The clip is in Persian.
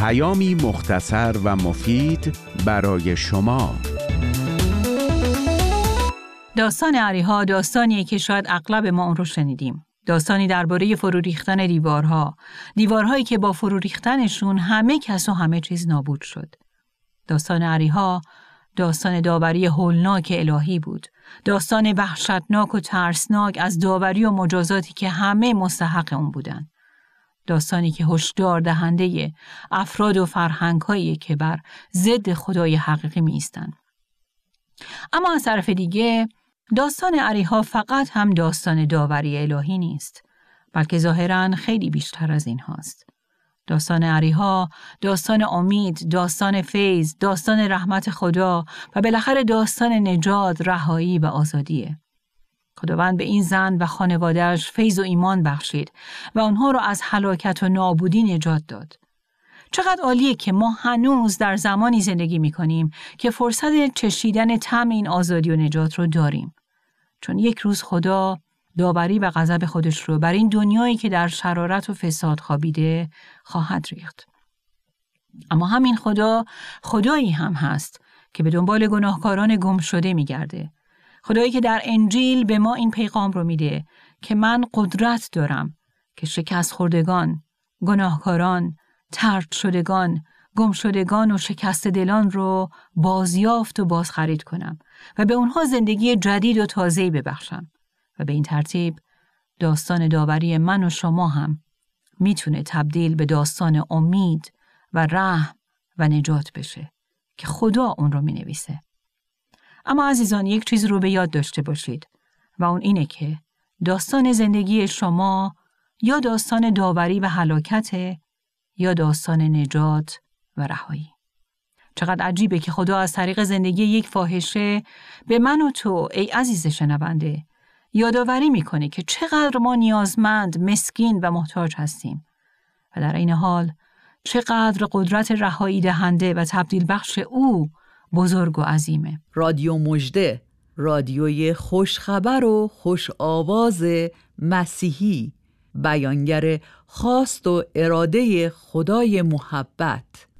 پیامی مختصر و مفید برای شما. داستان اریحا داستانیه که شاید اغلب ما اون رو شنیدیم. داستانی درباره فرو ریختن دیوارهایی که با فرو ریختنشون همه کس و همه چیز نابود شد. داستان اریحا داستان داوری هولناک الهی بود. داستان وحشتناک و ترسناک از داوری و مجازاتی که همه مستحق اون بودن. داستانی که هشدار دهنده افراد و فرهنگ‌هایی که بر ضد خدای حقیقی می‌ایستند. اما از طرف دیگه داستان اریحا فقط هم داستان داوری الهی نیست، بلکه ظاهراً خیلی بیشتر از این هاست. داستان اریحا داستان امید، داستان فیض، داستان رحمت خدا و بالاخره داستان نجات، رهایی و آزادیه. خداوند به این زن و خانواده‌اش فیض و ایمان بخشید و آنها را از هلاکت و نابودی نجات داد. چقدر عالیه که ما هنوز در زمانی زندگی می‌کنیم که فرصت چشیدن طعم این آزادی و نجات رو داریم. چون یک روز خدا داوری و غضب خودش رو بر این دنیایی که در شرارت و فساد خوابیده خواهد ریخت. اما همین خدا خدایی هم هست که به دنبال گناهکاران گم شده می‌گرده. خدایی که در انجیل به ما این پیغام رو میده که من قدرت دارم که شکست خوردگان، گناهکاران، طرد شدگان، گم شدگان و شکست دلان رو بازیافت و بازخرید کنم و به اونها زندگی جدید و تازه‌ای ببخشم. و به این ترتیب داستان داوری من و شما هم میتونه تبدیل به داستان امید و رحم و نجات بشه که خدا اون رو مینویسه. اما عزیزان، یک چیز رو به یاد داشته باشید و اون اینه که داستان زندگی شما یا داستان داوری و هلاکته یا داستان نجات و رهایی. چقدر عجیبه که خدا از طریق زندگی یک فاحشه به من و تو ای عزیز شنونده یادآوری میکنه که چقدر ما نیازمند، مسکین و محتاج هستیم و در این حال چقدر قدرت رهایی دهنده و تبدیل بخش او بزرگ و عظیمه. رادیو مژده، رادیوی خوشخبر و خوش آواز مسیحی، بیانگر خواست و اراده خدای محبت.